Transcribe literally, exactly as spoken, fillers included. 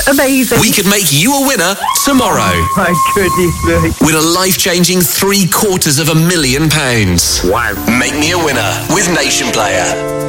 Amazing. We could make you a winner tomorrow. My goodness me. With a life-changing three quarters of a million pounds. Wow. Make me a winner with Nation Player.